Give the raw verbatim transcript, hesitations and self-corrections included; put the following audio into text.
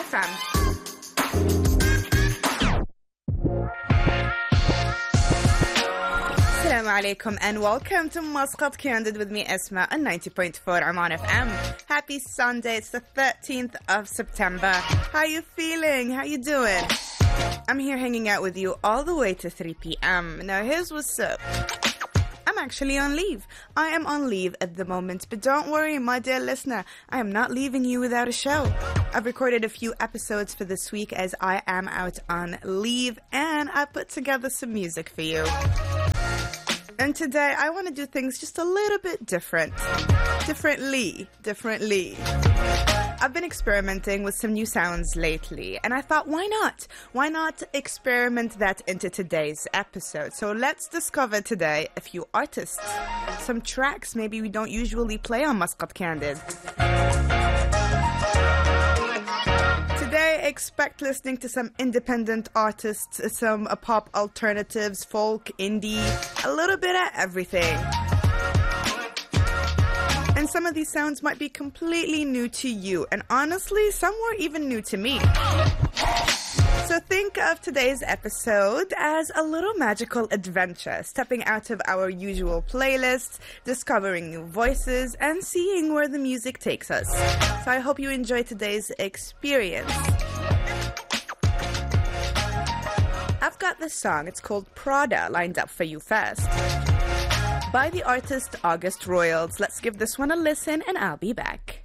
F M. Assalamu alaikum and welcome to Muscat Candid with me, Esma, on ninety point four Oman F M. Happy Sunday, it's the thirteenth of September. How you feeling? How you doing? I'm here hanging out with you all the way to three p.m. Now here's what's up. I'm actually on leave. I am on leave at the moment, but don't worry, my dear listener, I am not leaving you without a show. I've recorded a few episodes for this week as I am out on leave, and I put together some music for you. And today, I want to do things just a little bit different. Differently. Differently. I've been experimenting with some new sounds lately, and I thought, why not? Why not experiment that into today's episode? So let's discover today a few artists, some tracks maybe we don't usually play on Muscat Candid. Today, expect listening to some independent artists, some uh, pop alternatives, folk, indie, a little bit of everything. And some of these sounds might be completely new to you, and honestly, some were even new to me. So think of today's episode as a little magical adventure, stepping out of our usual playlists, discovering new voices, and seeing where the music takes us. So I hope you enjoy today's experience. I've got this song, it's called Prada, lined up for you first. By the artist August Royals. Let's give this one a listen and I'll be back.